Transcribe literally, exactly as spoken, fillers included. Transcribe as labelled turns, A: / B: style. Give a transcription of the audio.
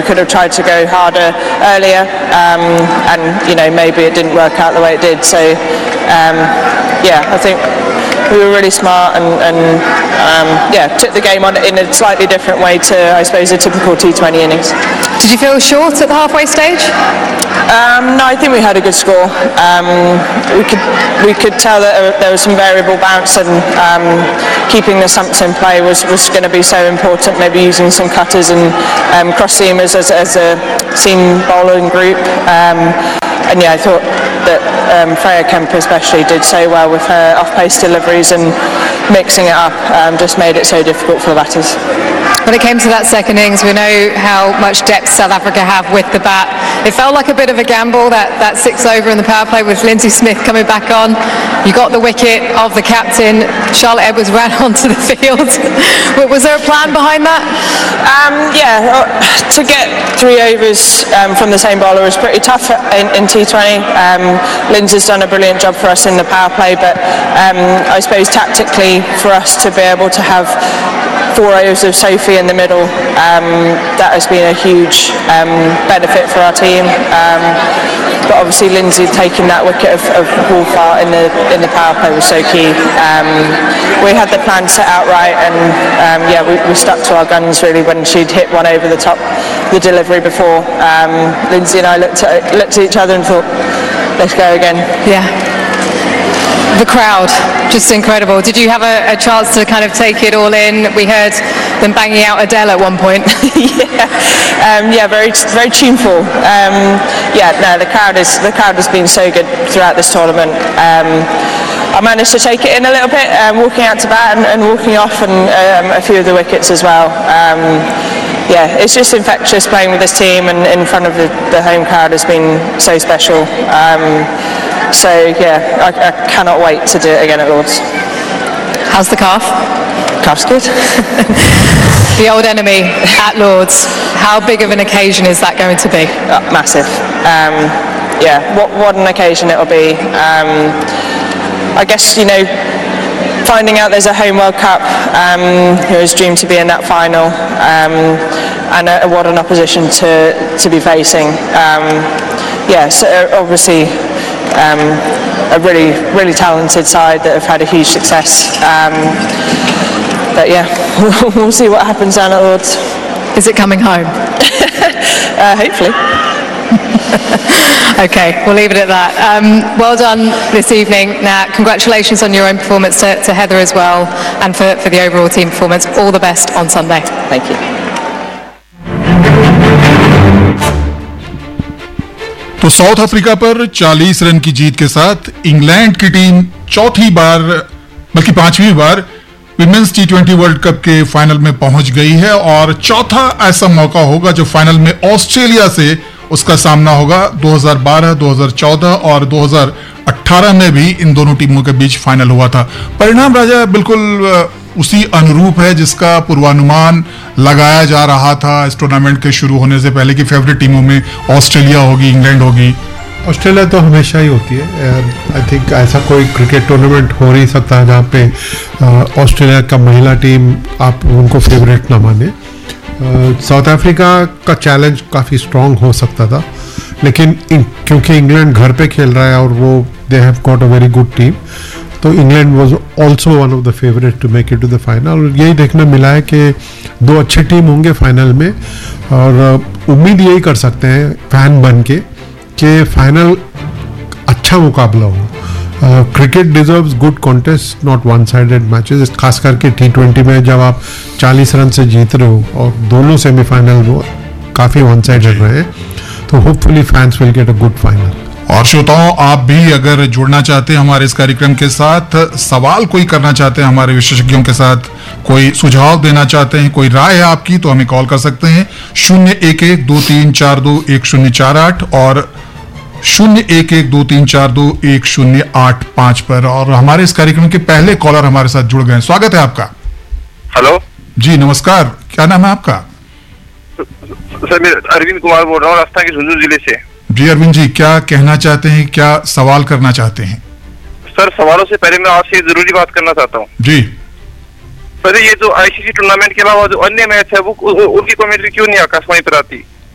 A: could have tried to go harder earlier, um, and you know maybe it didn't work out the way it did. So um, yeah, I think we were really smart and, and um, yeah, took the game on in a slightly different way to, I suppose, a typical T twenty innings.
B: Did you feel short at the halfway stage?
A: Um, no, I think we had a good score. Um, we could we could tell that there was some variable bounce, and um, keeping the stumps in play was, was going to be so important. Maybe using some cutters and um, cross seamers as, as a seam bowling group. Um, and yeah, I thought that um, Freya Kemp especially did so well with her off-pace deliveries, and mixing it up um, just made it so difficult for the batters.
B: When it came to that second innings, we know how much depth South Africa have with the bat. It felt like a bit of a gamble, that, that six over in the power play with Lindsay Smith coming back on. You got the wicket of the captain. Charlotte Edwards ran onto the field. Was there a plan behind that?
A: Um, yeah, to get three overs um, from the same bowler was pretty tough in, in T twenty. Um, Lindsay's done a brilliant job for us in the power play, but um, I suppose tactically for us to be able to have four overs of Sophie in the middle, um, that has been a huge um, benefit for our team. Um, but obviously Lindsay taking that wicket of, of Woolfart in the in the power play was so key. Um, we had the plan set out right, and um, yeah, we, we stuck to our guns really when she'd hit one over the top, the delivery before. Um, Lindsay and I looked at, looked at each other and thought, let's go again.
B: Yeah. The crowd, just incredible. Did you have a, a chance to kind of take it all in? We heard them banging out Adele at one point.
A: yeah, um, yeah, very, very tuneful. Um, yeah, no, the crowd is the crowd has been so good throughout this tournament. Um, I managed to take it in a little bit, um, walking out to bat and, and walking off, and um, a few of the wickets as well. Um, yeah, it's just infectious playing with this team, and in front of the, the home crowd has been so special. Um, So yeah, I, I cannot wait to do it again at Lords.
B: How's the calf?
A: Calf's good.
B: The old enemy at Lords. How big of an occasion is that going to be?
A: Uh, massive. Um, yeah, what what an occasion it will be. Um, I guess you know, finding out there's a home World Cup. Um, it was dreamed to be in that final, um, and uh, what an opposition to to be facing. Um, yeah, so obviously. Um, a really, really talented side that have had a huge success. Um, but yeah, we'll see what happens down at Lords.
B: Is it coming home?
A: uh, hopefully.
B: Okay, we'll leave it at that. Um, well done this evening. Now, congratulations on your own performance to, to Heather as well, and for, for the overall team performance. All the best on Sunday.
A: Thank you.
C: तो south Africa पर चालीस run की जीत के साथ England की team चौथी बार बल्कि पांचवी बार women's T twenty world cup के फाइनल में पहुंच गई है, और चौथा ऐसा मौका होगा जो फाइनल में ऑस्ट्रेलिया से उसका सामना होगा। दो हज़ार बारह, दो हज़ार चौदह और दो हज़ार अठारह में भी इन दोनों टीमों के बीच फाइनल हुआ था। परिणाम राजा बिल्कुल उसी अनुरूप है जिसका पूर्वानुमान लगाया जा रहा था इस टूर्नामेंट के शुरू होने से पहले कि फेवरेट टीमों में ऑस्ट्रेलिया होगी, इंग्लैंड होगी।
D: ऑस्ट्रेलिया तो हमेशा ही होती है। आई थिंक ऐसा कोई क्रिकेट टूर्नामेंट हो नहीं सकता जहाँ पे ऑस्ट्रेलिया का महिला टीम आप उनको फेवरेट ना माने। साउथ अफ्रीका का चैलेंज काफ़ी स्ट्रांग हो सकता था, लेकिन क्योंकि इंग्लैंड घर पे खेल रहा है और वो they have got a very good team, तो England was also one of the favourite to make it to the final. और यही देखने मिला है कि दो अच्छे टीम होंगे फाइनल में, और उम्मीद यही कर सकते हैं फैन बन के कि फाइनल अच्छा मुकाबला हो। Cricket deserves good contest, not one sided matches, खास करके टी ट्वेंटी में जब आप चालीस रन से जीत रहे हो और दोनों सेमीफाइनल वो काफ़ी वन साइडेड रहे, तो hopefully fans will get a good final.
C: और श्रोताओं, आप भी अगर जुड़ना चाहते हैं हमारे इस कार्यक्रम के साथ, सवाल कोई करना चाहते हैं हमारे विशेषज्ञों के साथ, कोई सुझाव देना चाहते हैं, कोई राय है आपकी, तो हमें कॉल कर सकते हैं शून्य एक एक दो तीन चार दो एक शून्य चार आठ और शून्य एक एक दो तीन चार दो एक शून्य आठ पांच पर। और हमारे इस कार्यक्रम के पहले कॉलर हमारे साथ जुड़ गए। स्वागत है आपका।
E: हेलो
C: जी नमस्कार, क्या नाम है आपका?
E: सर मैं अरविंद कुमार बोल रहा हूँ, राजस्थान के झुंझुनू जिले से।
C: जी अरविंद जी, क्या कहना चाहते हैं, क्या सवाल करना चाहते हैं?
E: सर सवालों से पहले मैं आपसे जरूरी बात करना चाहता हूँ।
C: जी
E: सर, ये जो आईसीसी टूर्नामेंट के अलावा जो अन्य मैच है वो उनकी कमेंट्री क्यों नहीं आकाशवाणी पर आती?